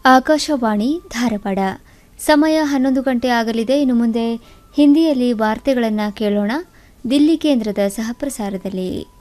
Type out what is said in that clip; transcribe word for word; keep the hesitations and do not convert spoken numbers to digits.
ಆಕಾಶವಾಣಿ ಧಾರವಾಡ. ಸಮಯ ಹನ್ನೊಂದು ಗಂಟೆ ಆಗಲಿದೆ. ಇನ್ನು ಮುಂದೆ ಹಿಂದಿಯಲ್ಲಿ ವಾರ್ತೆಗಳನ್ನು ಕೇಳೋಣ. ದಿಲ್ಲಿ ಕೇಂದ್ರದ ಸಹಪ್ರಸಾರದಲ್ಲಿ.